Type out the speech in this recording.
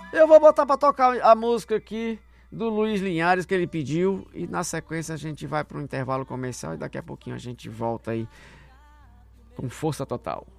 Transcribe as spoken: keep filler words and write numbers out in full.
Eu vou botar pra tocar a música aqui do Luiz Linhares que ele pediu e na sequência a gente vai para um intervalo comercial e daqui a pouquinho a gente volta aí com força total.